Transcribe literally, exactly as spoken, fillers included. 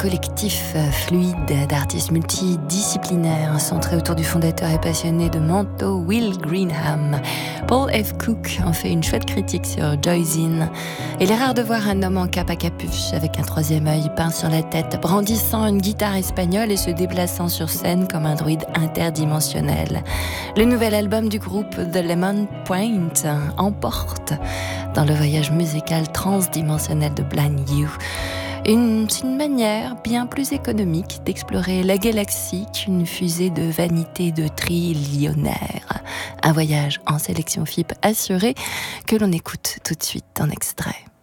collectif fluide d'artistes multidisciplinaires centré autour du fondateur et passionné de manteau Will Greenham. Paul F. Cook en fait une chouette critique sur Joyzine. Il est rare de voir un homme en cape à capuche avec un troisième œil peint sur la tête, brandissant une guitare espagnole et se déplaçant sur scène comme un druide interdimensionnel. Le nouvel album du groupe The Lemon Point emporte dans le voyage musical transdimensionnel de Blind You. Une, c'est une manière bien plus économique d'explorer la galaxie qu'une fusée de vanité de trillionnaire. Un voyage en sélection F I P assuré que l'on écoute tout de suite en extrait.